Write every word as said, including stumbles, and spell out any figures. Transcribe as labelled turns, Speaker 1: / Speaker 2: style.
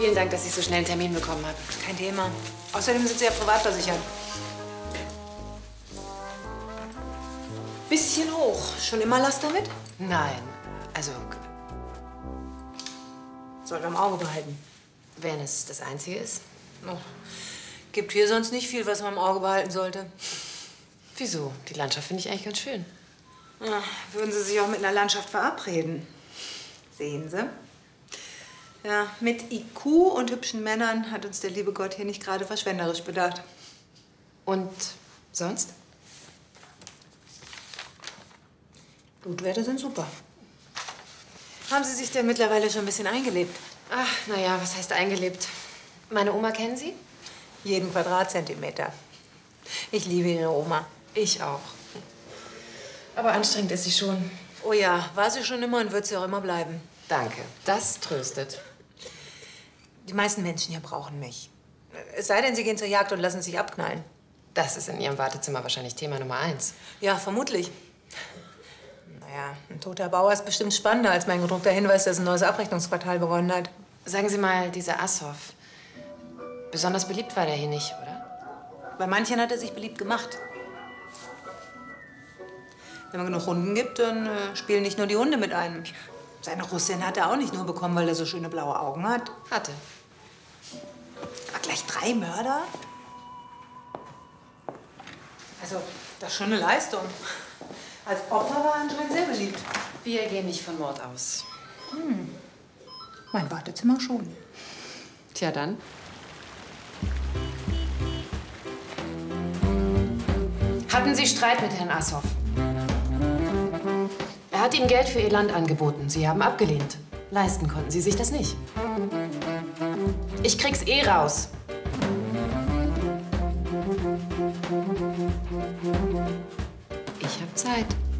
Speaker 1: Vielen Dank, dass ich so schnell einen Termin bekommen habe.
Speaker 2: Kein Thema. Außerdem sind Sie ja privat versichert. Bisschen hoch. Schon immer Last damit?
Speaker 1: Nein, also
Speaker 2: Sollten wir im Auge behalten.
Speaker 1: wenn es das Einzige ist.
Speaker 2: Oh. Gibt hier sonst nicht viel, was man im Auge behalten sollte.
Speaker 1: Wieso? Die Landschaft finde ich eigentlich ganz schön.
Speaker 2: Ja, würden Sie sich auch mit einer Landschaft verabreden? Sehen Sie? Ja, mit I Q und hübschen Männern hat uns der liebe Gott hier nicht gerade verschwenderisch bedacht.
Speaker 1: Und sonst?
Speaker 2: Blutwerte sind super. Haben Sie sich denn mittlerweile schon ein bisschen eingelebt?
Speaker 1: Ach, naja, was heißt eingelebt? Meine Oma kennen Sie?
Speaker 2: Jeden Quadratzentimeter. Ich liebe Ihre Oma.
Speaker 1: Ich auch. Aber anstrengend ist sie schon.
Speaker 2: Oh ja, war sie schon immer und wird sie auch immer bleiben.
Speaker 1: Danke, das tröstet.
Speaker 2: Die meisten Menschen hier brauchen mich. Es sei denn, sie gehen zur Jagd und lassen sich abknallen.
Speaker 1: Das ist in Ihrem Wartezimmer wahrscheinlich Thema Nummer eins.
Speaker 2: Ja, vermutlich. Naja, ein toter Bauer ist bestimmt spannender als mein gedruckter Hinweis, dass ein neues Abrechnungsquartal begonnen hat.
Speaker 1: Sagen Sie mal, dieser Assoff. Besonders beliebt war der hier nicht, oder?
Speaker 2: Bei manchen hat er sich beliebt gemacht. Wenn man genug Hunden gibt, dann äh, spielen nicht nur die Hunde mit einem. Seine Russin hat er auch nicht nur bekommen, weil er so schöne blaue Augen hat.
Speaker 1: Hatte.
Speaker 2: Aber gleich drei Mörder? Also, das ist schon eine Leistung. Als Opfer war er anscheinend sehr beliebt.
Speaker 1: Wir gehen nicht von Mord aus.
Speaker 2: Hm. Mein Wartezimmer schon.
Speaker 1: Tja, dann. Hatten Sie Streit mit Herrn Assoff? Er hat Ihnen Geld für Ihr Land angeboten. Sie haben abgelehnt. Leisten konnten Sie sich das nicht. Ich krieg's eh raus. Ich hab Zeit.